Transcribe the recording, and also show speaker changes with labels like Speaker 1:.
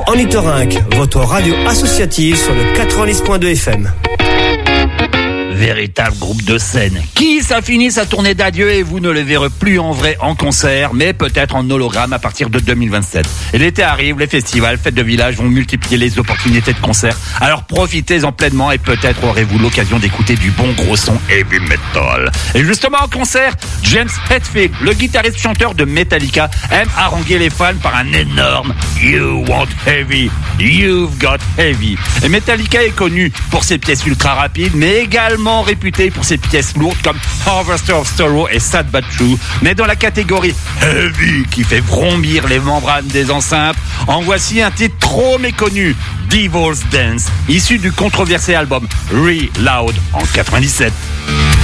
Speaker 1: Ornithorynque, votre radio associative sur le 90.2 FM.
Speaker 2: Véritable groupe de scène. Kiss a fini sa tournée d'adieu et vous ne le verrez plus en vrai en concert, mais peut-être en hologramme à partir de 2027. Et l'été arrive, les festivals, fêtes de village vont multiplier les opportunités de concert. Alors profitez-en pleinement et peut-être aurez-vous l'occasion d'écouter du bon gros son heavy metal. Et justement en concert, James Hetfield, le guitariste-chanteur de Metallica, aime haranguer les fans par un énorme You want heavy, you've got heavy. Et Metallica est connu pour ses pièces ultra rapides, mais également réputé pour ses pièces lourdes comme Harvester of Sorrow et Sad But True. Mais dans la catégorie heavy qui fait vrombir les membranes des enceintes, en voici un titre trop méconnu, Devil's Dance, issu du controversé album Reload en 97.